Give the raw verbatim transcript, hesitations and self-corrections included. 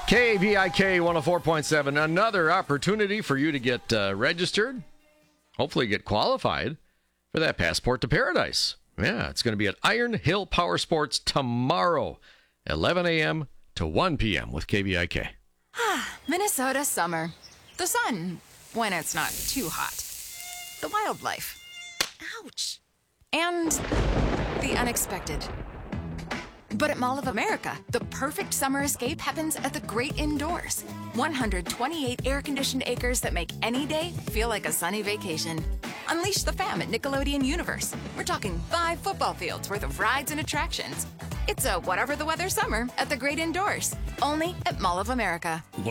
K V I K one oh four point seven, another opportunity for you to get uh, registered, hopefully get qualified for that Passport to Paradise. Yeah, it's going to be at Iron Hill Power Sports tomorrow, eleven a.m. to one p.m. with K V I K. Minnesota summer. The sun, when it's not too hot. The wildlife. Ouch. And the unexpected. But at Mall of America, the perfect summer escape happens at the great indoors. one hundred twenty-eight air-conditioned acres that make any day feel like a sunny vacation. Unleash the fam at Nickelodeon Universe. We're talking five football fields worth of rides and attractions. It's a whatever the weather summer at the great indoors. Only at Mall of America.